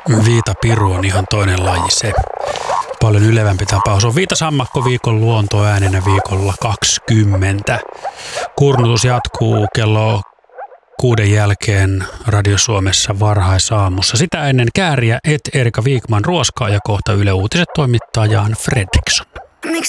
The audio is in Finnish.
Viitapiru on ihan toinen laji se. Paljon ylevämpi tapaus on viitasammakko viikon luontoäänenä viikolla 20. Kurnutus jatkuu kello 6 jälkeen Radio Suomessa varhaisaamussa. Sitä ennen Kääriä, Erika Wikman ruoskaa ja kohta Yle Uutiset toimittaa Jan Fredriksson.